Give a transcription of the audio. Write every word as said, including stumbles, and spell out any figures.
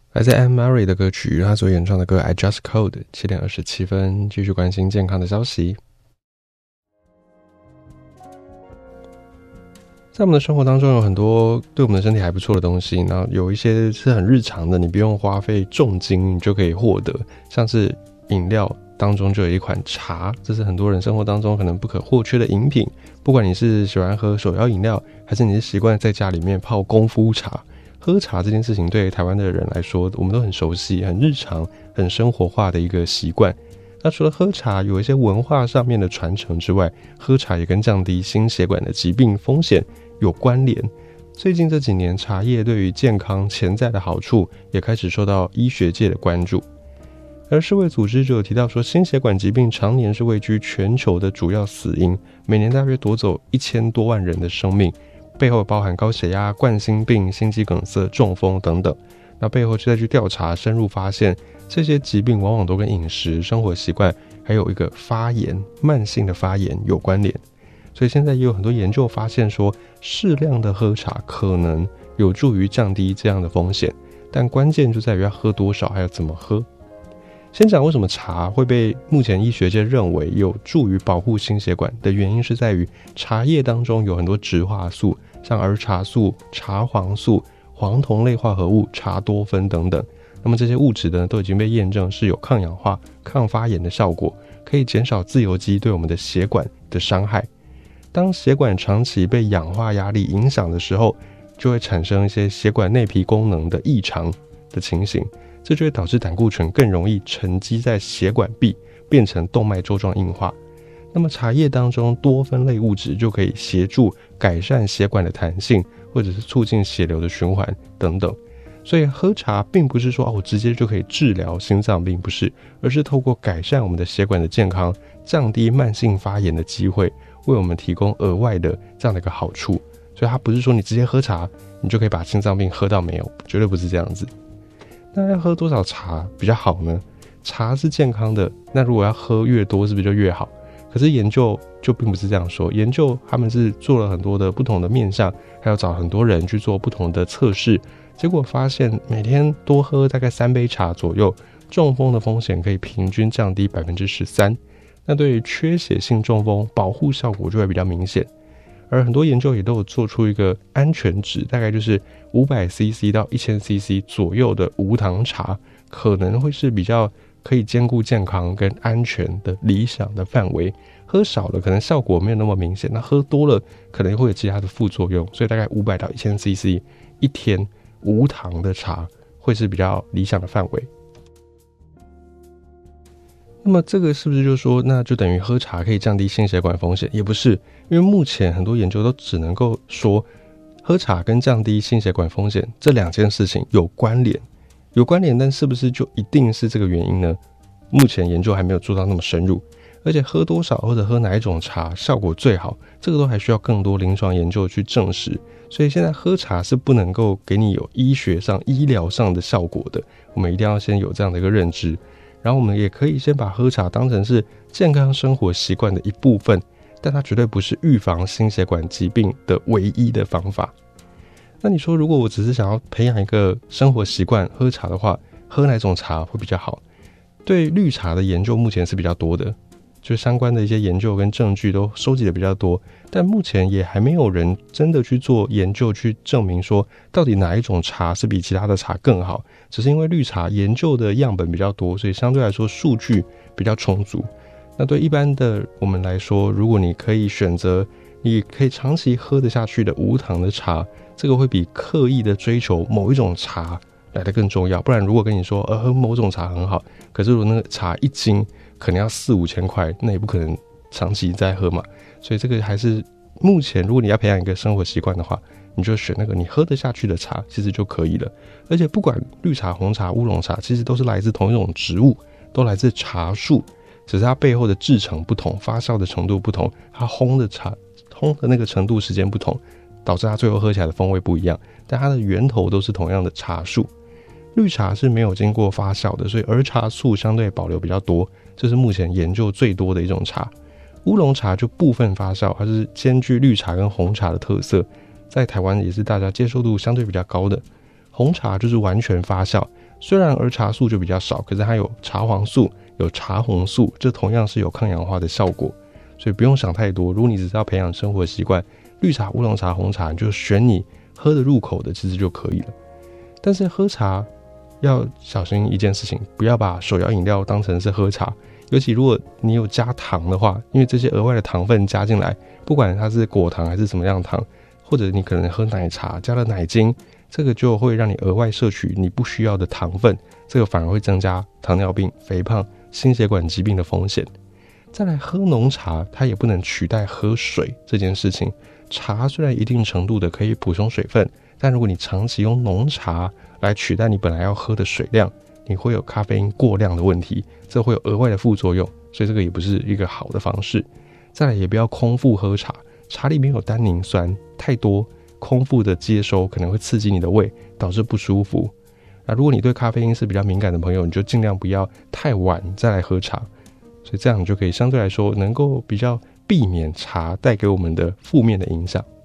来自 Anne Murray 的歌曲，他所演唱的歌 I Just Called， 七点二十七分，继续关心健康的消息。在我们的生活当中有很多对我们的身体还不错的东西，然后有一些是很日常的，你不用花费重金你就可以获得，像是饮料当中就有一款茶，这是很多人生活当中可能不可或缺的饮品，不管你是喜欢喝手摇饮料，还是你是习惯在家里面泡功夫茶，喝茶这件事情对台湾的人来说我们都很熟悉，很日常很生活化的一个习惯。那除了喝茶有一些文化上面的传承之外，喝茶也跟降低心血管的疾病风险有关联。最近这几年，茶叶对于健康潜在的好处也开始受到医学界的关注。而世卫组织就有提到说，心血管疾病常年是位居全球的主要死因，每年大约夺走一千多万人的生命，背后包含高血压、冠心病、心肌梗塞、中风等等。那背后就再去调查，深入发现这些疾病往往都跟饮食、生活习惯还有一个发炎、慢性的发炎有关联。所以现在也有很多研究发现说，适量的喝茶可能有助于降低这样的风险，但关键就在于要喝多少还有怎么喝。先讲为什么茶会被目前医学界认为有助于保护心血管的原因，是在于茶叶当中有很多植化素，像儿茶素、茶黄素、黄酮类化合物、茶多酚等等。那么这些物质呢，都已经被验证是有抗氧化、抗发炎的效果，可以减少自由基对我们的血管的伤害。当血管长期被氧化压力影响的时候，就会产生一些血管内皮功能的异常的情形，这就会导致胆固醇更容易沉积在血管壁，变成动脉粥状硬化。那么茶叶当中多酚类物质就可以协助改善血管的弹性，或者是促进血流的循环等等。所以喝茶并不是说、哦、我直接就可以治疗心脏病，不是，而是透过改善我们的血管的健康，降低慢性发炎的机会，为我们提供额外的这样的一个好处。所以它不是说你直接喝茶你就可以把心脏病喝到没有，绝对不是这样子。那要喝多少茶比较好呢？茶是健康的，那如果要喝越多是不是就越好？可是研究就并不是这样说，研究他们是做了很多的不同的面向，还有找很多人去做不同的测试，结果发现每天多喝大概三杯茶左右，中风的风险可以平均降低 百分之十三， 那对于缺血性中风保护效果就会比较明显。而很多研究也都有做出一个安全值，大概就是五百 C C 到 一千 C C 左右的无糖茶可能会是比较可以兼顾健康跟安全的理想的范围。喝少了可能效果没有那么明显，那喝多了可能会有其他的副作用，所以大概五百到 一千 C C 一天无糖的茶会是比较理想的范围。那么这个是不是就说那就等于喝茶可以降低心血管风险？也不是，因为目前很多研究都只能够说喝茶跟降低心血管风险这两件事情有关联，有关联，但是不是就一定是这个原因呢？目前研究还没有做到那么深入，而且喝多少或者喝哪一种茶效果最好，这个都还需要更多临床研究去证实。所以现在喝茶是不能够给你有医学上医疗上的效果的，我们一定要先有这样的一个认知。然后我们也可以先把喝茶当成是健康生活习惯的一部分，但它绝对不是预防心血管疾病的唯一的方法。那你说如果我只是想要培养一个生活习惯喝茶的话，喝哪种茶会比较好？对绿茶的研究目前是比较多的，就相关的一些研究跟证据都收集的比较多，但目前也还没有人真的去做研究去证明说到底哪一种茶是比其他的茶更好，只是因为绿茶研究的样本比较多，所以相对来说数据比较充足。那对一般的我们来说，如果你可以选择你可以长期喝得下去的无糖的茶，这个会比刻意的追求某一种茶来得更重要。不然如果跟你说呃喝某种茶很好，可是如果那个茶一斤可能要四五千块，那也不可能长期在喝嘛。所以这个还是目前如果你要培养一个生活习惯的话，你就选那个你喝得下去的茶其实就可以了。而且不管绿茶、红茶、乌龙茶，其实都是来自同一种植物，都来自茶树，只是它背后的制成不同，发酵的程度不同，它烘的茶烘的那个程度时间不同，导致它最后喝起来的风味不一样，但它的源头都是同样的茶树。绿茶是没有经过发酵的，所以儿茶素相对保留比较多，这是目前研究最多的一种茶。乌龙茶就部分发酵，它是兼具绿茶跟红茶的特色，在台湾也是大家接受度相对比较高的。红茶就是完全发酵， 虽然儿茶素就比较少，可是它有茶黄素、有茶红素，这同样是有抗氧化的效果，所以不用想太多。如果你只是要培养生活习惯，绿茶、乌龙茶、红茶，你就选你喝得入口的，其实就可以了。但是喝茶要小心一件事情，不要把手摇饮料当成是喝茶，尤其如果你有加糖的话，因为这些额外的糖分加进来，不管它是果糖还是什么样的糖，或者你可能喝奶茶加了奶精，这个就会让你额外摄取你不需要的糖分，这个反而会增加糖尿病、肥胖、心血管疾病的风险。再来，喝浓茶它也不能取代喝水这件事情。茶虽然一定程度的可以补充水分，但如果你长期用浓茶来取代你本来要喝的水量，你会有咖啡因过量的问题，这会有额外的副作用，所以这个也不是一个好的方式。再来，也不要空腹喝茶，茶里面有单宁酸太多，空腹的接收可能会刺激你的胃，导致不舒服。那如果你对咖啡因是比较敏感的朋友，你就尽量不要太晚再来喝茶，所以这样你就可以相对来说能够比较避免茶带给我们的负面的影响。